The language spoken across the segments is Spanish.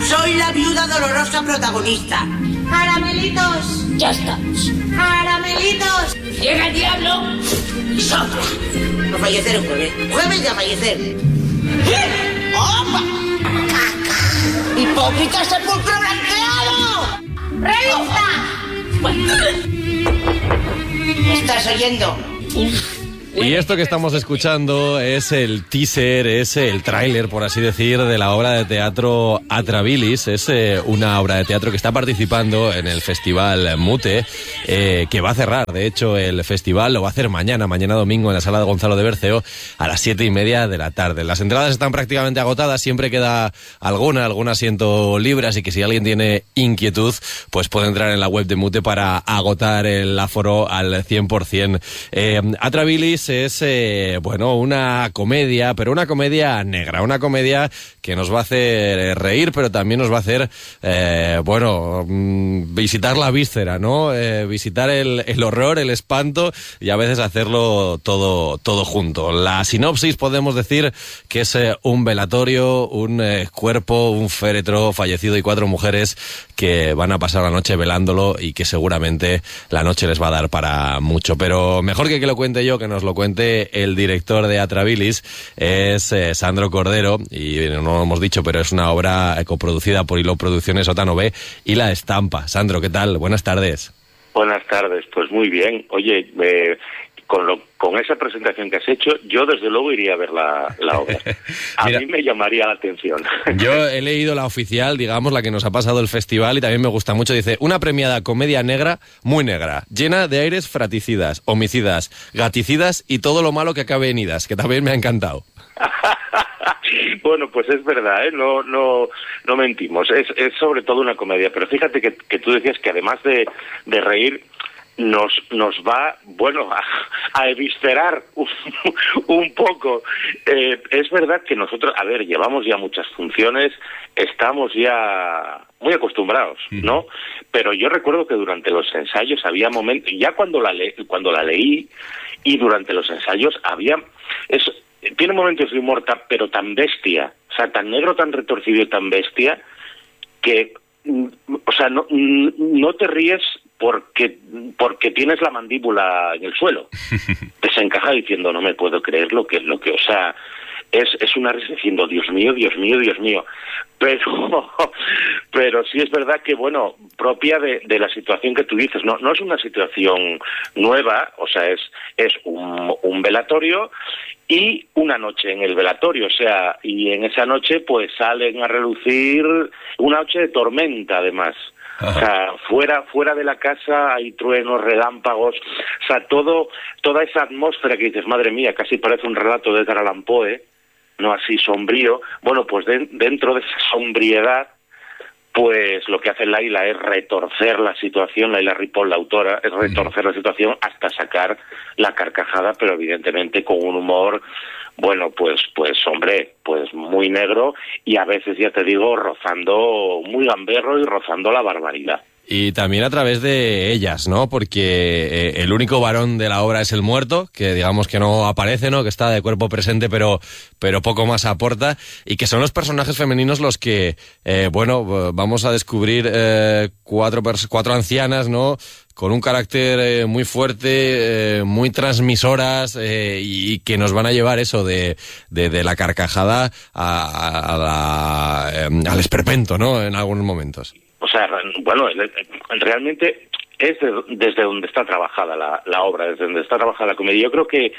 Soy la viuda dolorosa protagonista. Caramelitos. Ya estamos. Caramelitos. Llega el diablo y sopla. A fallecer un jueves. Jueves y a fallecer. ¡Opa! ¡Caca! ¡Hipócrita sepulcro blanqueado! ¡Revista! ¿Me estás oyendo? Y esto que estamos escuchando es el teaser, es el tráiler, por así decir, de la obra de teatro Atrabilis. Es una obra de teatro que está participando en el Festival Mute, que va a cerrar. De hecho, el festival lo va a hacer mañana domingo, en la sala de Gonzalo de Berceo, a las 7:30 de la tarde. Las entradas están prácticamente agotadas, siempre queda alguna asiento libre, así que si alguien tiene inquietud, pues puede entrar en la web de Mute para agotar el aforo al 100%. Atrabilis es, una comedia, pero una comedia negra, una comedia que nos va a hacer reír, pero también nos va a hacer, visitar la víscera, ¿no? Visitar el horror, el espanto y a veces hacerlo todo junto. La sinopsis podemos decir que es un velatorio, un cuerpo, un féretro fallecido y 4 mujeres que van a pasar la noche velándolo y que seguramente la noche les va a dar para mucho. Pero mejor que lo cuente yo, que nos lo cuente el director de Atrabilis, es Sandro Cordero, y no lo hemos dicho, pero es una obra coproducida por Hilo Producciones, Sótano B y La Estampa. Sandro, ¿qué tal? Buenas tardes. Buenas tardes, pues muy bien. Oye, con esa presentación que has hecho, yo desde luego iría a ver la obra. Mira, mí me llamaría la atención. Yo he leído la oficial, digamos, la que nos ha pasado el festival, y también me gusta mucho. Dice, una premiada comedia negra, muy negra, llena de aires fraticidas, homicidas, gaticidas y todo lo malo que acabe en idas, que también me ha encantado. Bueno, pues es verdad, ¿eh? No mentimos. Es sobre todo una comedia, pero fíjate que tú decías que además de reír, nos va, a eviscerar un poco. Es verdad que nosotros, llevamos ya muchas funciones, estamos ya muy acostumbrados, ¿no? Pero yo recuerdo que durante los ensayos había momentos, ya cuando la leí y durante los ensayos tiene momentos de humor pero tan bestia, o sea, tan negro, tan retorcido y tan bestia, que, no te ríes porque tienes la mandíbula en el suelo. Desencaja diciendo, no me puedo creer lo que, o sea, es una risa diciendo, Dios mío. Pero sí es verdad que, propia de la situación que tú dices, no es una situación nueva, o sea, es un velatorio y una noche en el velatorio, o sea, y en esa noche pues salen a relucir una noche de tormenta, además. O sea, fuera de la casa hay truenos, relámpagos, o sea, toda esa atmósfera que dices, madre mía, casi parece un relato de Edgar Allan Poe, no así sombrío. Bueno, pues dentro de esa sombriedad, pues lo que hace Laila es retorcer la situación, Laila Ripoll, la autora, es retorcer la situación hasta sacar la carcajada, pero evidentemente con un humor, pues muy negro y a veces, ya te digo, rozando, muy gamberro y rozando la barbaridad. Y también a través de ellas, ¿no? Porque el único varón de la obra es el muerto, que digamos que no aparece, ¿no? Que está de cuerpo presente, pero poco más aporta, y que son los personajes femeninos los que, vamos a descubrir 4 ancianas, ¿no? Con un carácter muy fuerte, muy transmisoras, y que nos van a llevar eso de la carcajada al esperpento, ¿no? En algunos momentos. O sea, realmente es desde donde está trabajada la obra, desde donde está trabajada la comedia. Yo creo que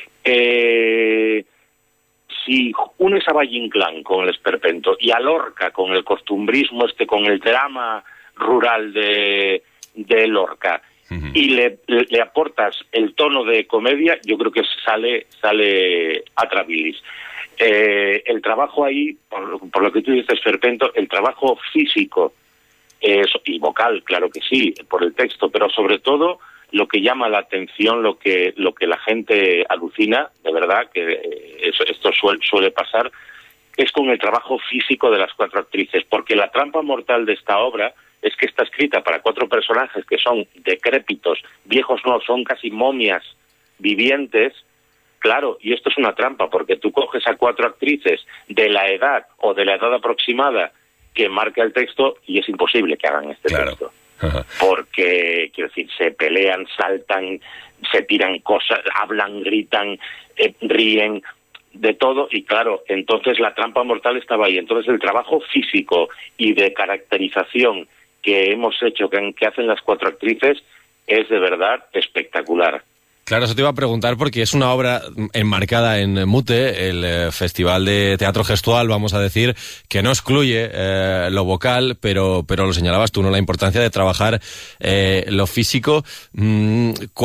si unes a Valle Inclán con el esperpento y a Lorca con el costumbrismo con el drama rural de Lorca, y le aportas el tono de comedia, yo creo que sale Atrabilis. El trabajo ahí, por lo que tú dices, esperpento, el trabajo físico y vocal, claro que sí, por el texto, pero sobre todo lo que llama la atención, lo que la gente alucina, de verdad, que esto suele pasar, es con el trabajo físico de las 4 actrices, porque la trampa mortal de esta obra es que está escrita para 4 personajes que son decrépitos, viejos no, son casi momias vivientes. Claro, y esto es una trampa, porque tú coges a 4 actrices de la edad o de la edad aproximada de 4 personajes que son decrépitos, viejos no, son casi momias vivientes. Claro, y esto es una trampa, porque tú coges a 4 actrices de la edad o de la edad aproximada de 4 personajes que son decrépitos, viejos no, son casi momias vivientes. Claro, y esto es una trampa, porque tú coges a 4 actrices de la edad o de la edad aproximada de 4 personajes que son decrépitos, viejos no, son casi momias vivientes. que marca el texto y es imposible que hagan este texto. Ajá. Porque, quiero decir, se pelean, saltan, se tiran cosas, hablan, gritan, ríen, de todo, y claro, entonces la trampa mortal estaba ahí. Entonces el trabajo físico y de caracterización que hemos hecho, que hacen las 4 actrices, es de verdad espectacular. Claro, eso te iba a preguntar porque es una obra enmarcada en Mute, el Festival de Teatro Gestual, vamos a decir, que no excluye lo vocal, pero lo señalabas tú, ¿no? La importancia de trabajar lo físico.